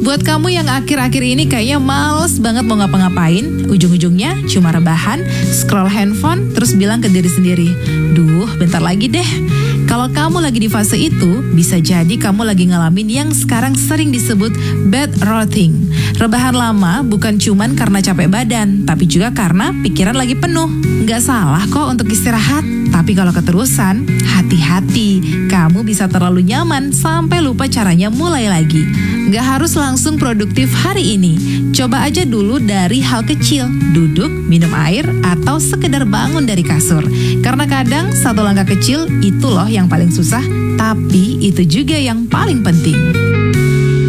Buat kamu yang akhir-akhir ini kayaknya males banget mau ngapa-ngapain, ujung-ujungnya cuma rebahan, scroll handphone, terus bilang ke diri sendiri, duh bentar lagi deh. Kalau kamu lagi di fase itu, bisa jadi kamu lagi ngalamin yang sekarang sering disebut bed rotting. Rebahan lama bukan cuman karena capek badan, tapi juga karena pikiran lagi penuh. Nggak salah kok untuk istirahat, tapi kalau keterusan, hati-hati. Kamu bisa terlalu nyaman sampai lupa caranya mulai lagi. Nggak harus langsung produktif hari ini. Coba aja dulu dari hal kecil, duduk, minum air, atau sekedar bangun dari kasur. Karena kadang satu langkah kecil itu loh yang paling susah, tapi itu juga yang paling penting.